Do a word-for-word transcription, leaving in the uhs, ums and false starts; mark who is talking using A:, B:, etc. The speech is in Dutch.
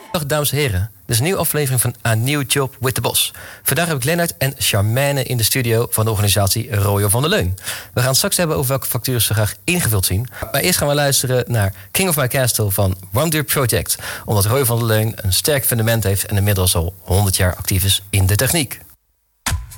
A: Dag dames en heren, dit is een nieuwe aflevering van A New Job with the Boss. Vandaag heb ik Lennart en Charmaine in de studio van de organisatie Royal van der Leun. We gaan het straks hebben over welke facturen ze graag ingevuld zien. Maar eerst gaan we luisteren naar King of My Castle van Wonder Project. Omdat Royal van der Leun een sterk fundament heeft en inmiddels al honderd jaar actief is in de techniek.